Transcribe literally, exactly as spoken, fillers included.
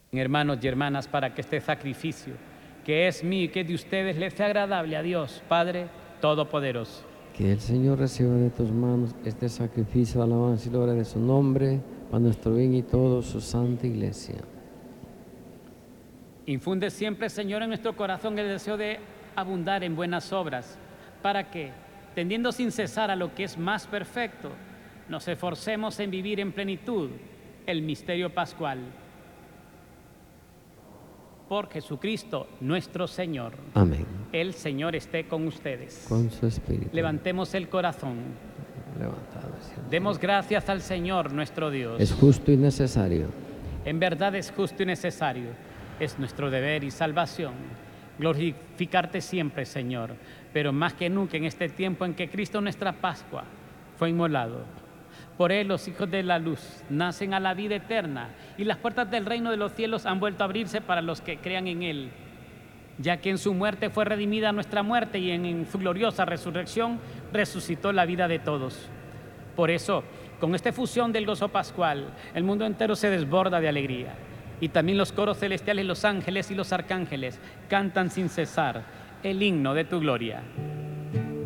Hermanos y hermanas, para que este sacrificio, que es mío y que es de ustedes, les sea agradable a Dios, Padre Todopoderoso. Que el Señor reciba de tus manos este sacrificio, alabanza y gloria de su nombre, para nuestro bien y todo su santa iglesia. Infunde siempre, Señor, en nuestro corazón el deseo de abundar en buenas obras, para que, tendiendo sin cesar a lo que es más perfecto, nos esforcemos en vivir en plenitud el misterio pascual. Por Jesucristo nuestro Señor. Amén. El Señor esté con ustedes. Con su espíritu. Levantemos el corazón. Levantado. Demos gracias al Señor nuestro Dios. Es justo y necesario. En verdad es justo y necesario. Es nuestro deber y salvación glorificarte siempre, Señor, pero más que nunca en este tiempo en que Cristo, nuestra Pascua, fue inmolado. Por Él los hijos de la luz nacen a la vida eterna y las puertas del reino de los cielos han vuelto a abrirse para los que crean en Él, ya que en su muerte fue redimida nuestra muerte y en, en su gloriosa resurrección resucitó la vida de todos. Por eso, con esta efusión del gozo pascual, el mundo entero se desborda de alegría. Y también los coros celestiales, los ángeles y los arcángeles cantan sin cesar el himno de tu gloria.